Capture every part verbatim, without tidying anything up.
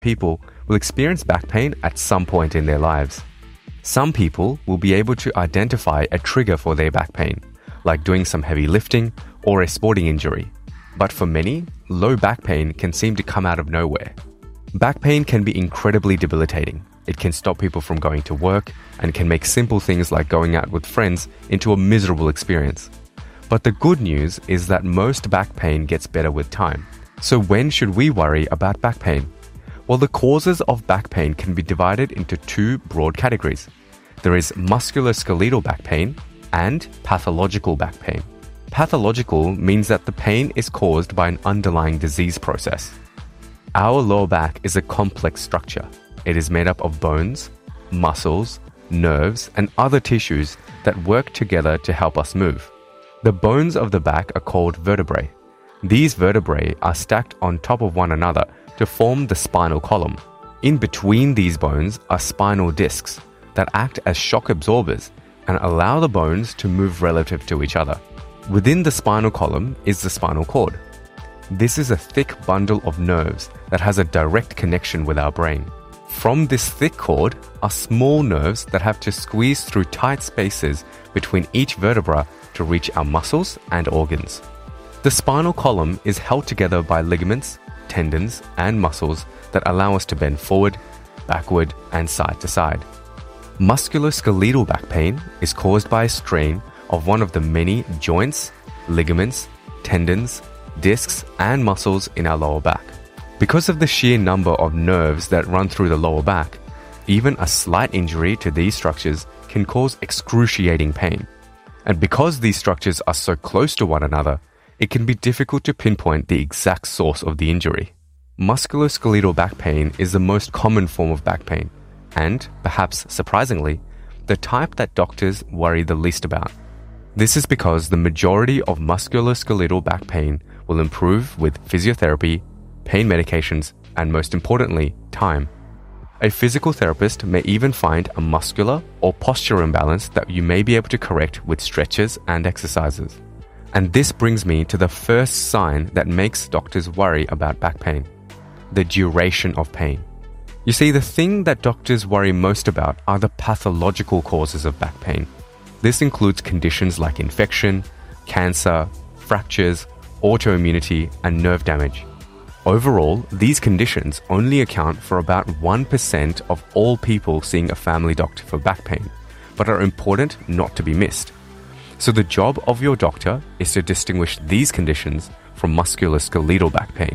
people will experience back pain at some point in their lives. Some people will be able to identify a trigger for their back pain, like doing some heavy lifting or a sporting injury. But for many, low back pain can seem to come out of nowhere. Back pain can be incredibly debilitating. It can stop people from going to work and can make simple things like going out with friends into a miserable experience. But the good news is that most back pain gets better with time. So when should we worry about back pain? Well, the causes of back pain can be divided into two broad categories. There is musculoskeletal back pain and pathological back pain. Pathological means that the pain is caused by an underlying disease process. Our lower back is a complex structure. It is made up of bones, muscles, nerves, and other tissues that work together to help us move. The bones of the back are called vertebrae. These vertebrae are stacked on top of one another to form the spinal column. In between these bones are spinal discs that act as shock absorbers and allow the bones to move relative to each other. Within the spinal column is the spinal cord. This is a thick bundle of nerves that has a direct connection with our brain. From this thick cord are small nerves that have to squeeze through tight spaces between each vertebra to reach our muscles and organs. The spinal column is held together by ligaments, tendons, and muscles that allow us to bend forward, backward, and side to side. Musculoskeletal back pain is caused by a strain of one of the many joints, ligaments, tendons, discs, and muscles in our lower back. Because of the sheer number of nerves that run through the lower back, even a slight injury to these structures can cause excruciating pain. And because these structures are so close to one another, it can be difficult to pinpoint the exact source of the injury. Musculoskeletal back pain is the most common form of back pain, and, perhaps surprisingly, the type that doctors worry the least about. This is because the majority of musculoskeletal back pain will improve with physiotherapy, pain medications, and most importantly, time. A physical therapist may even find a muscular or posture imbalance that you may be able to correct with stretches and exercises. And this brings me to the first sign that makes doctors worry about back pain: the duration of pain. You see, the thing that doctors worry most about are the pathological causes of back pain. This includes conditions like infection, cancer, fractures, autoimmunity, and nerve damage. Overall, these conditions only account for about one percent of all people seeing a family doctor for back pain, but are important not to be missed. So the job of your doctor is to distinguish these conditions from musculoskeletal back pain.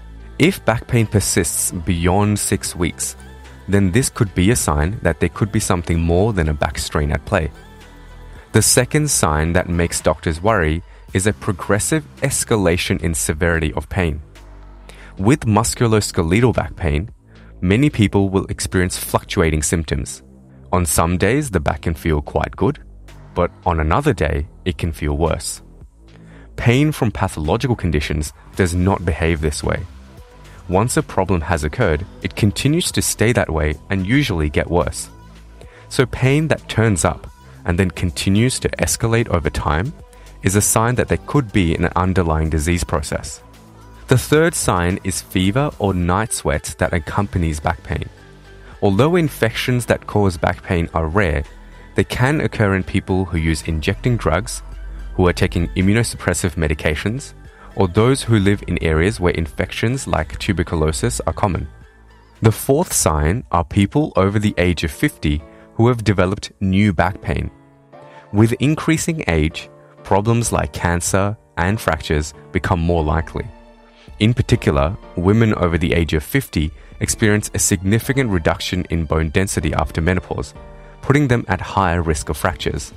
If back pain persists beyond six weeks, then this could be a sign that there could be something more than a back strain at play. The second sign that makes doctors worry is a progressive escalation in severity of pain. With musculoskeletal back pain, many people will experience fluctuating symptoms. On some days, the back can feel quite good, but on another day, it can feel worse. Pain from pathological conditions does not behave this way. Once a problem has occurred, it continues to stay that way and usually get worse. So pain that turns up and then continues to escalate over time is a sign that there could be an underlying disease process. The third sign is fever or night sweats that accompanies back pain. Although infections that cause back pain are rare, they can occur in people who use injecting drugs, who are taking immunosuppressive medications, or those who live in areas where infections like tuberculosis are common. The fourth sign are people over the age of fifty who have developed new back pain. With increasing age, problems like cancer and fractures become more likely. In particular, women over the age of fifty experience a significant reduction in bone density after menopause, putting them at higher risk of fractures.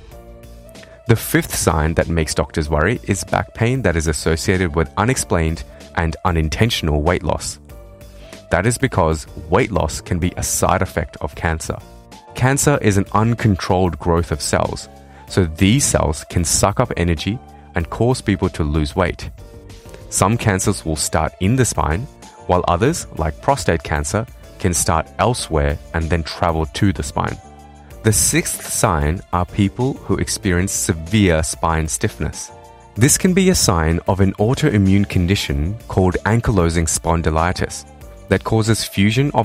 The fifth sign that makes doctors worry is back pain that is associated with unexplained and unintentional weight loss. That is because weight loss can be a side effect of cancer. Cancer is an uncontrolled growth of cells, so these cells can suck up energy and cause people to lose weight. Some cancers will start in the spine, while others, like prostate cancer, can start elsewhere and then travel to the spine. The sixth sign are people who experience severe spine stiffness. This can be a sign of an autoimmune condition called ankylosing spondylitis that causes fusion of